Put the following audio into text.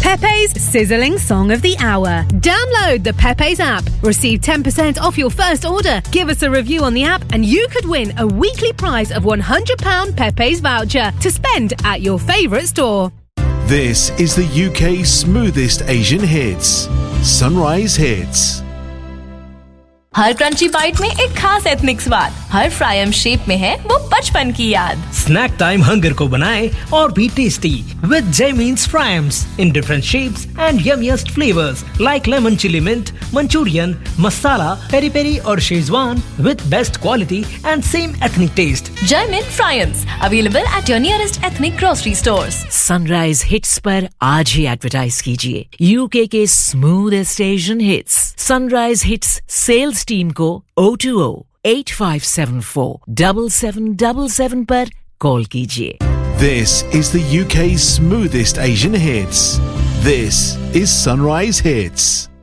Pepe's Sizzling Song of the Hour. Download the Pepe's app. Receive 10% off your first order. Give us a review on the app and you could win a weekly prize of £100 Pepe's voucher to spend at your favourite store. This is the UK's smoothest Asian hits. Sunrise Hits. Her crunchy bite में एक खास ethnic स्वाद, हर fryum shape में है वो बचपन की याद। स्नैक टाइम हंगर को बनाए और भी tasty with Jaimin's Fryams in different shapes and yummiest flavors like lemon chili mint, Manchurian, masala, peri peri और Schezwan with best quality and same ethnic taste. Jaimin Fryams available at your nearest ethnic grocery stores. Sunrise Hits पर आज ही advertise कीजिए UK के smoothest Asian hits. Sunrise Hits sales team को 020-8574-7777 पर call कीजिए। This is the UK's smoothest Asian hits. This is Sunrise Hits.